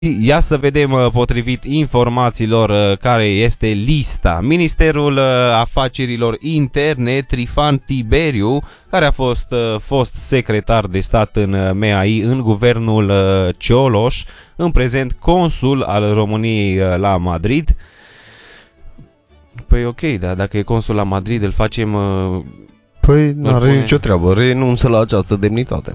Ia să vedem, potrivit informațiilor, care este lista. Ministerul Afacerilor Interne, Trifan Tiberiu, care a fost secretar de stat în MEAI în guvernul Cioloș, în prezent consul al României la Madrid. Păi ok, dar dacă e consul la Madrid, îl facem... Păi n-are nicio treabă, renunță la această demnitate.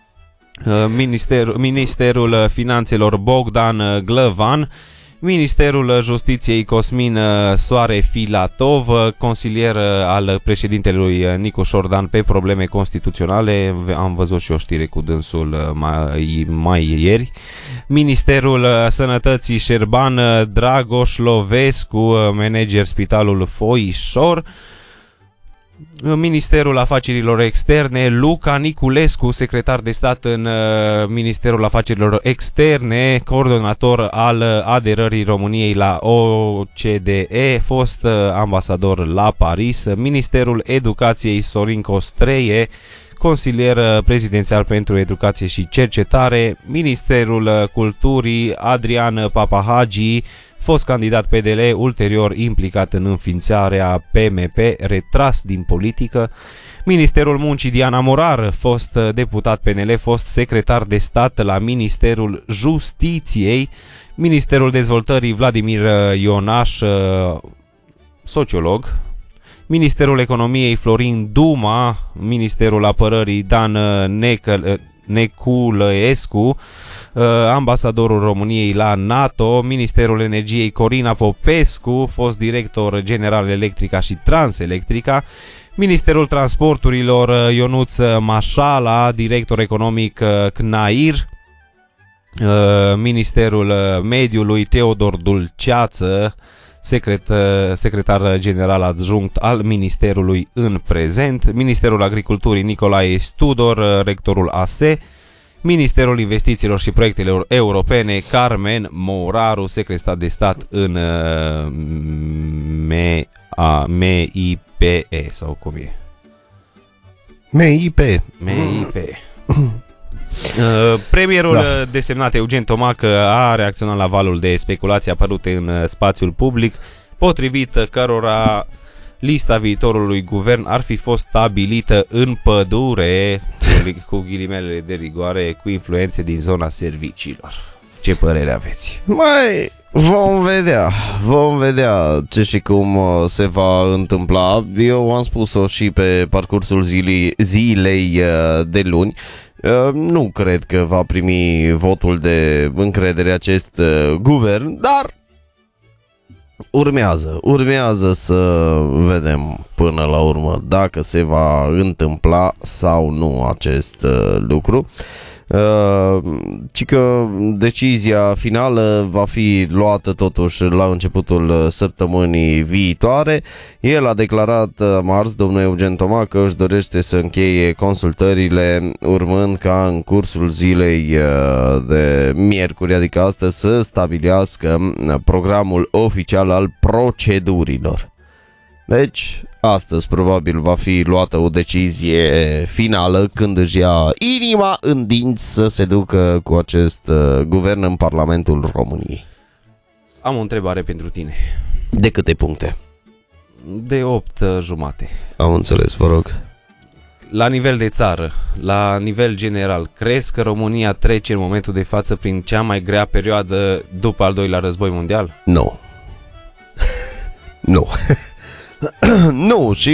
Ministerul Finanțelor Bogdan Glăvan, Ministerul Justiției Cosmin Soare Filatov, consilier al președintelui Nicu Șordan pe probleme constituționale, am văzut și o știre cu dânsul mai ieri. Ministerul Sănătății Șerban Dragoș Lovescu, manager Spitalul Foișor. Ministerul Afacerilor Externe, Luca Niculescu, secretar de stat în Ministerul Afacerilor Externe, coordonator al aderării României la OCDE, fost ambasador la Paris. Ministerul Educației Sorin Costreie, consilier prezidențial pentru educație și cercetare. Ministerul Culturii, Adrian Papahagi, fost candidat PDL, ulterior implicat în înființarea PMP, retras din politică. Ministerul Muncii, Diana Morar, fost deputat PNL, fost secretar de stat la Ministerul Justiției. Ministerul Dezvoltării, Vladimir Ionaș, sociolog. Ministerul Economiei, Florin Duma. Ministerul Apărării, Dan Neculăescu, ambasadorul României la NATO. Ministerul Energiei, Corina Popescu, fost director general Electrica și Transelectrica. Ministerul Transporturilor, Ionuț Mașala, director economic CNAIR. Ministerul Mediului, Teodor Dulceață, secretar general adjunct al Ministerului în prezent. Ministerul Agriculturii, Nicolae Studor, rectorul ASE. Ministerul Investițiilor și Proiectelor Europene, Carmen Moraru, secretar de stat în MIPE, sau cum e? MIP. Premierul desemnat Eugen Tomacă a reacționat la valul de speculații apărute în spațiul public, potrivit cărora lista viitorului guvern ar fi fost stabilită în pădure, cu ghilimelele de rigoare, cu influențe din zona serviciilor. Ce părere aveți? Mai vom vedea ce și cum se va întâmpla. Eu am spus-o și pe parcursul zilei de luni. Nu cred că va primi votul de încredere acest guvern, dar urmează să vedem până la urmă dacă se va întâmpla sau nu acest lucru. Ci că decizia finală va fi luată totuși la începutul săptămânii viitoare. El a declarat marți, domnul Eugen Tomacă, că își dorește să încheie consultările, urmând ca în cursul zilei de miercuri, adică astăzi, să stabilească programul oficial al procedurilor. Deci, astăzi probabil va fi luată o decizie finală când își ia inima în dinți să se ducă cu acest guvern în Parlamentul României. Am o întrebare pentru tine. De câte puncte? De 8,5. Am înțeles, vă rog. La nivel de țară, la nivel general, crezi că România trece în momentul de față prin cea mai grea perioadă după al doilea război mondial? Nu. Nu. Nu, și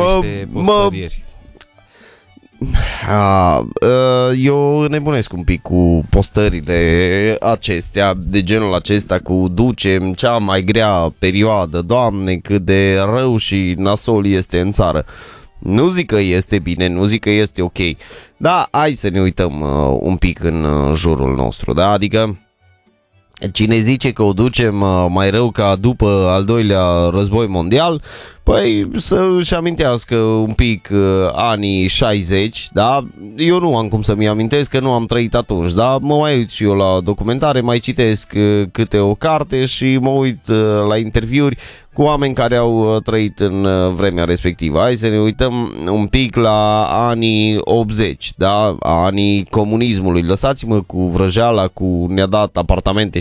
eu nebunesc un pic cu postările acestea, de genul acesta, cu ducem cea mai grea perioadă, Doamne, cât de rău și nasol este în țară. Nu zic că este bine, nu zic că este ok, dar hai să ne uităm un pic în jurul nostru, da? Adică Cine zice că o ducem mai rău ca după al doilea război mondial, păi să-și amintească un pic anii 60, da? Eu nu am cum să-mi amintesc că nu am trăit atunci, da? Mă mai uit și eu la documentare, mai citesc câte o carte și mă uit la interviuri cu oameni care au trăit în vremea respectivă. Hai să ne uităm un pic la anii 80, da? Anii comunismului. Lăsați-mă cu vrăjeala, cu ne-a dat apartamente